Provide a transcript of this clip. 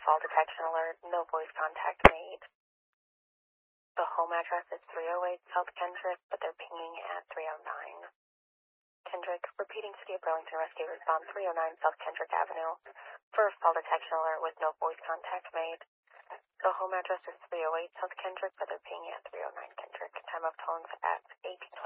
fall detection alert, no voice contact made. The home address is 308 South Kendrick, but they're pinging at 309. Kendrick, repeating City of Burlington Rescue Response 309 South Kendrick Avenue for a fall detection alert with no voice contact made. The home address is 308 South Kendrick, but they're pinging at 309 Kendrick. Time of tones at 18:20.